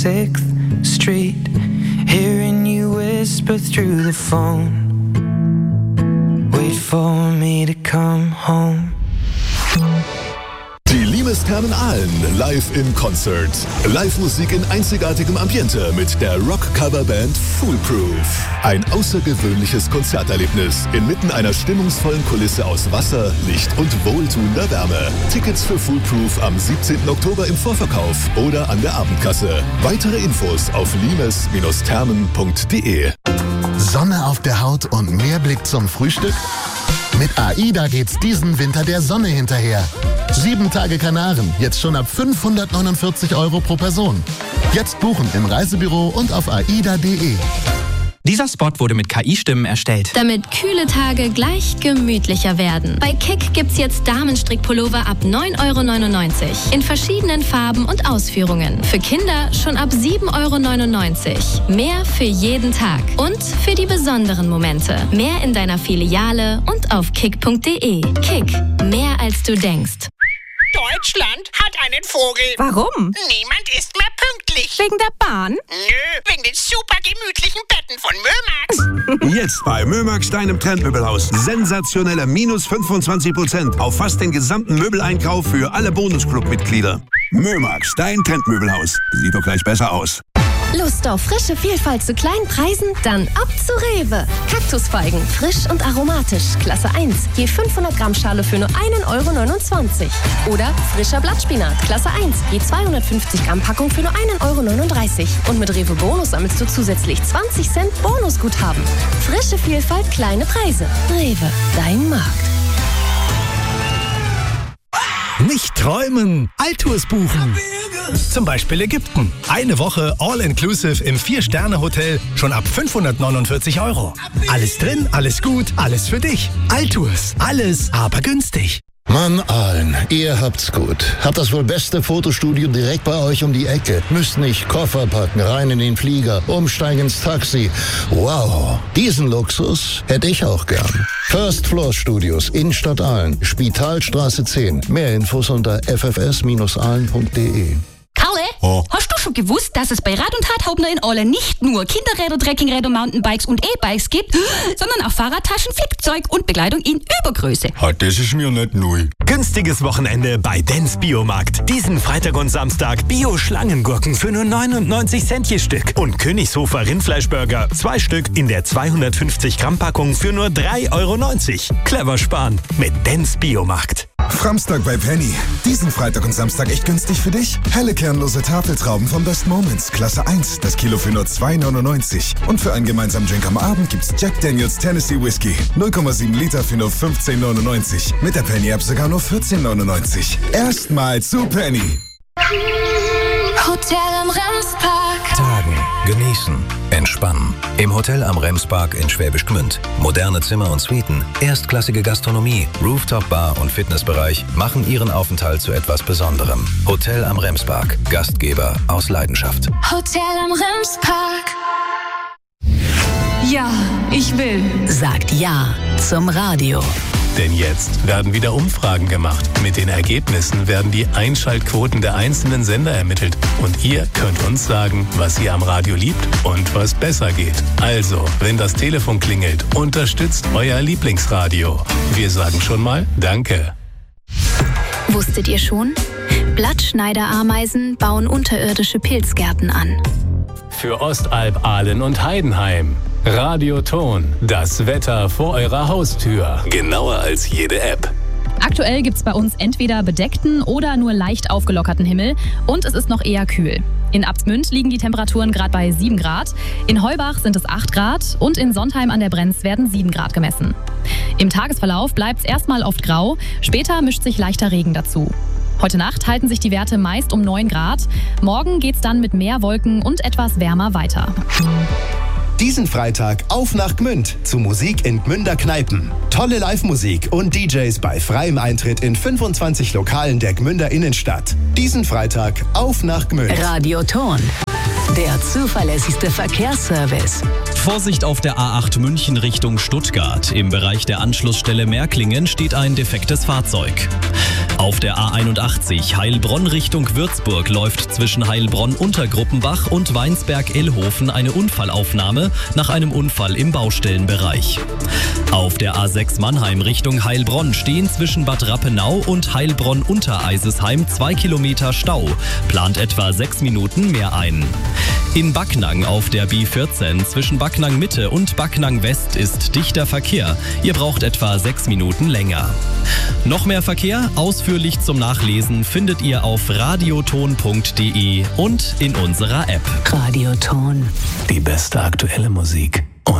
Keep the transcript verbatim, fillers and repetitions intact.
sixth Street, hearing you whisper through the phone. Wait for me to come home. Die Limesthermen Aalen live in Concert. Live-Musik in einzigartigem Ambiente mit der Rock-Cover-Band Foolproof. Ein außergewöhnliches Konzerterlebnis inmitten einer stimmungsvollen Kulisse aus Wasser, Licht und wohltuender Wärme. Tickets für Foolproof am siebzehnten Oktober im Vorverkauf oder an der Abendkasse. Weitere Infos auf limes Thermen punkt de. Sonne auf der Haut und mehr Blick zum Frühstück? Mit AIDA geht's diesen Winter der Sonne hinterher. Sieben Tage Kanaren, jetzt schon ab fünfhundertneunundvierzig Euro pro Person. Jetzt buchen im Reisebüro und auf aida punkt de. Dieser Spot wurde mit K I-Stimmen erstellt. Damit kühle Tage gleich gemütlicher werden. Bei Kick gibt's jetzt Damenstrickpullover ab neun Euro neunundneunzig. In verschiedenen Farben und Ausführungen. Für Kinder schon ab sieben Euro neunundneunzig. Mehr für jeden Tag. Und für die besonderen Momente. Mehr in deiner Filiale und auf kick punkt de. Kick. Mehr als du denkst. Deutschland hat einen Vogel. Warum? Niemand ist mehr pünktlich. Wegen der Bahn? Nö, wegen den super gemütlichen Betten von Mömax. Jetzt bei Mömax, deinem Trendmöbelhaus. Sensationelle minus fünfundzwanzig Prozent auf fast den gesamten Möbeleinkauf für alle Bonusclub-Mitglieder. Mömax, dein Trendmöbelhaus. Sieht doch gleich besser aus. Lust auf frische Vielfalt zu kleinen Preisen? Dann ab zu Rewe. Kaktusfeigen, frisch und aromatisch, Klasse eins. Je fünfhundert Gramm Schale für nur einen Euro neunundzwanzig. Oder frischer Blattspinat, Klasse eins. Je zweihundertfünfzig Gramm Packung für nur einen Euro neununddreißig. Und mit Rewe Bonus sammelst du zusätzlich zwanzig Cent Bonusguthaben. Frische Vielfalt, kleine Preise. Rewe, dein Markt. Nicht träumen, Altours buchen. Zum Beispiel Ägypten. Eine Woche All-Inclusive im Vier-Sterne-Hotel schon ab fünfhundertneunundvierzig Euro. Alles drin, alles gut, alles für dich. Altours, alles, aber günstig. Mann, Aalen, ihr habt's gut. Habt das wohl beste Fotostudio direkt bei euch um die Ecke. Müsst nicht Koffer packen, rein in den Flieger, umsteigen ins Taxi. Wow, diesen Luxus hätte ich auch gern. First Floor Studios, Innenstadt Aalen, Spitalstraße zehn. Mehr Infos unter f f s aalen punkt de. Karle, oh. Hast du schon gewusst, dass es bei Rad- und Radhauptner in Aalen nicht nur Kinderräder, Trekkingräder, Mountainbikes und E-Bikes gibt, sondern auch Fahrradtaschen, Flickzeug und Bekleidung in Übergröße? Das ist mir nicht neu. Günstiges Wochenende bei Dens Biomarkt. Diesen Freitag und Samstag Bio-Schlangengurken für nur neunundneunzig Cent je Stück. Und Königshofer Rindfleischburger, zwei Stück in der zweihundertfünfzig Gramm Packung für nur drei Euro neunzig. Clever sparen mit Dens Biomarkt. Framstag bei Penny. Diesen Freitag und Samstag echt günstig für dich? Helle kernlose Tafeltrauben vom Best Moments, Klasse eins. Das Kilo für nur zwei neunundneunzig. Und für einen gemeinsamen Drink am Abend gibt's Jack Daniels Tennessee Whiskey. null Komma sieben Liter für nur fünfzehn neunundneunzig. Mit der Penny-App sogar nur vierzehn neunundneunzig. Erstmal zu Penny. Hotel am Remspark. Tagen, genießen, entspannen. Im Hotel am Remspark in Schwäbisch Gmünd. Moderne Zimmer und Suiten, erstklassige Gastronomie, Rooftop-Bar und Fitnessbereich machen Ihren Aufenthalt zu etwas Besonderem. Hotel am Remspark. Gastgeber aus Leidenschaft. Hotel am Remspark. Ja, ich will. Sagt Ja zum Radio. Denn jetzt werden wieder Umfragen gemacht. Mit den Ergebnissen werden die Einschaltquoten der einzelnen Sender ermittelt. Und ihr könnt uns sagen, was ihr am Radio liebt und was besser geht. Also, wenn das Telefon klingelt, unterstützt euer Lieblingsradio. Wir sagen schon mal Danke. Wusstet ihr schon? Blattschneiderameisen bauen unterirdische Pilzgärten an. Für Ostalb, Aalen und Heidenheim. Radioton, das Wetter vor eurer Haustür. Genauer als jede App. Aktuell gibt es bei uns entweder bedeckten oder nur leicht aufgelockerten Himmel und es ist noch eher kühl. In Abtsmünd liegen die Temperaturen gerade bei sieben Grad, in Heubach sind es acht Grad und in Sontheim an der Brenz werden sieben Grad gemessen. Im Tagesverlauf bleibt es erstmal oft grau, später mischt sich leichter Regen dazu. Heute Nacht halten sich die Werte meist um neun Grad. Morgen geht's dann mit mehr Wolken und etwas wärmer weiter. Diesen Freitag auf nach Gmünd zu Musik in Gmünder Kneipen. Tolle Live-Musik und D Js bei freiem Eintritt in fünfundzwanzig Lokalen der Gmünder Innenstadt. Diesen Freitag auf nach Gmünd. Radioton, der zuverlässigste Verkehrsservice. Vorsicht auf der A acht München Richtung Stuttgart. Im Bereich der Anschlussstelle Märklingen steht ein defektes Fahrzeug. Auf der A einundachtzig Heilbronn Richtung Würzburg läuft zwischen Heilbronn-Untergruppenbach und Weinsberg-Ellhofen eine Unfallaufnahme nach einem Unfall im Baustellenbereich. Auf der A sechs Mannheim Richtung Heilbronn stehen zwischen Bad Rappenau und Heilbronn-Untereisesheim zwei Kilometer Stau, plant etwa sechs Minuten mehr ein. In Backnang auf der B vierzehn zwischen Backnang Mitte und Backnang West ist dichter Verkehr. Ihr braucht etwa sechs Minuten länger. Noch mehr Verkehr, ausführlich zum Nachlesen, findet ihr auf radioton punkt de und in unserer App. Radioton. Die beste aktuelle Musik.